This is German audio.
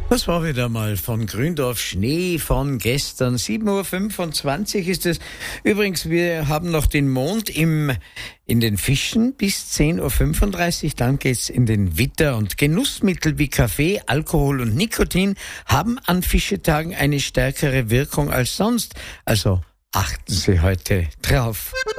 Das war wieder mal von Gründorf, Schnee von gestern. 7:25 Uhr ist es. Übrigens, wir haben noch den Mond in den Fischen bis 10:35 Uhr. Dann geht's in den Witter. Und Genussmittel wie Kaffee, Alkohol und Nikotin haben an Fischetagen eine stärkere Wirkung als sonst. Also achten Sie heute drauf.